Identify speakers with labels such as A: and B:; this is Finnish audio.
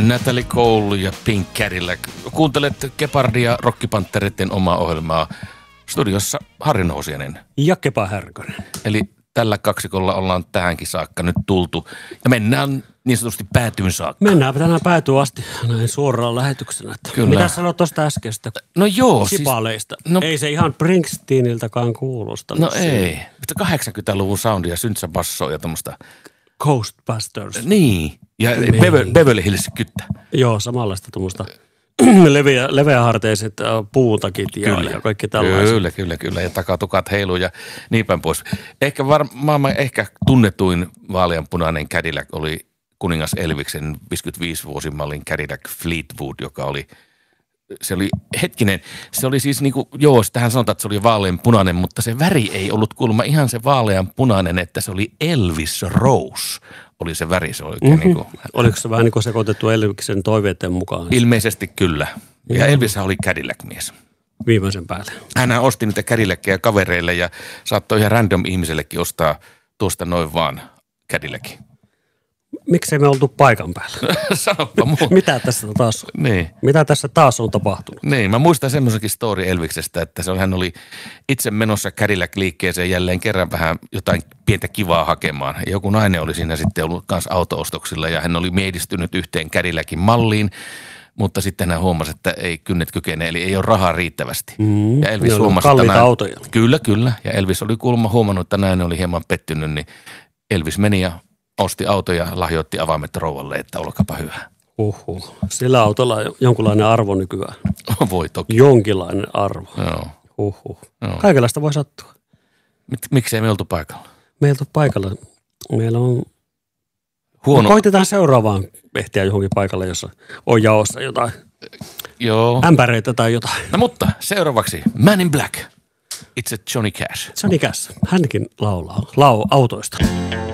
A: Natalie Cole ja Pink Cadillac. Kuuntelet Gepardia Rockipanttereiden omaa ohjelmaa. Studiossa Harri Nousiainen.
B: Ja Kepa Härkönen.
A: Eli tällä kaksikolla ollaan tähänkin saakka nyt tultu. Ja mennään niin sanotusti päätyyn saakka.
B: Mennään tänään päätyyn asti näin suoraan lähetyksenä.
A: Kyllä.
B: Mitä sanoit tuosta äskeistä
A: No joo.
B: sipaleista?
A: Siis, no,
B: ei se ihan Springsteeniltäkaan kuulosta.
A: No ei. 80-luvun soundia, synthsäbassoa ja tämmöistä.
B: Ghostbusters.
A: Niin. Ja Beverly Hills kyttä.
B: Joo, samanlaista tuommoista leveäharteiset puutakit ja kaikki tällaiset.
A: Kyllä. Ja takatukat heiluu ja niin päin pois. Ehkä maailman tunnetuin vaaleanpunainen Cadillac oli kuningas Elviksen 55-vuosimallin Cadillac Fleetwood, joka oli, se oli siis niinku, tähän sanotaan, että se oli vaaleanpunainen, mutta se väri ei ollut kuulemma ihan se vaaleanpunainen, että se oli Elvis Rose. Oli se väri, se oli oikein niinku.
B: Oliko se vähän niin kuin sekoitettu Elviksen toiveiden mukaan?
A: Ilmeisesti kyllä. Ja Elvis oli Cadillac-mies.
B: Viimeisen päälle.
A: Hän osti niitä Cadillacia kavereille ja saattoi ihan random ihmisellekin ostaa tuosta noin vaan Cadillacin.
B: Miksei me oltu paikan päällä?
A: Sanoppa muu.
B: Mitä tässä taas on?
A: Niin.
B: Mitä tässä taas on tapahtunut?
A: Niin, mä muistan semmoisenkin story Elviksestä, että hän oli itse menossa Cadillac-liikkeeseen jälleen kerran vähän jotain pientä kivaa hakemaan. Joku nainen oli siinä sitten ollut kanssa auto-ostoksilla ja hän oli miedistynyt yhteen Cadillacin malliin, mutta sitten hän huomasi, että ei kynnet kykene, eli ei ole rahaa riittävästi. Ja Elvis huomasi,
B: kalliita autoja.
A: Kyllä. Ja Elvis oli kuulemma huomannut, että nainen oli hieman pettynyt, niin Elvis meni ja osti auto ja lahjoitti avaimet rouvalle, että olkaapa hyvä.
B: Sillä autolla on jonkunlainen arvo nykyään.
A: Voi toki.
B: Jonkinlainen arvo.
A: Joo. Joo.
B: Kaikenlaista voi sattua.
A: Miksei me oltu paikalla?
B: Me ei oltu paikalla. Meillä on...
A: Huono.
B: Me koitetaan seuraavaan ehtiä johonkin paikalle, jossa on jaossa jotain.
A: Joo.
B: Ämpäreitä tai jotain.
A: No mutta seuraavaksi Man in Black. It's a Johnny Cash.
B: Johnny Cash. Hänkin laulaa autoista.